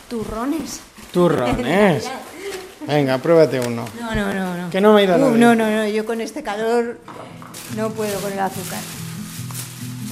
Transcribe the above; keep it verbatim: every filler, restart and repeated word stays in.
Turrones. Turrones. Venga, pruébate uno. No, no, no, no. Que no me ha ido Uf, bien. no, no, no, yo con este calor no puedo con el azúcar.